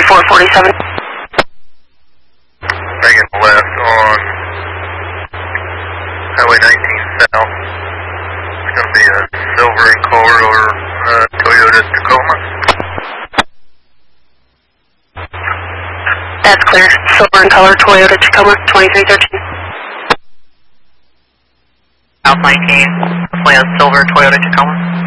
2447. Making left on Highway 19 South. It's going to be a silver in color or Toyota Tacoma. That's clear. Silver in color, Toyota Tacoma, 2313. South 19, play on silver Toyota Tacoma.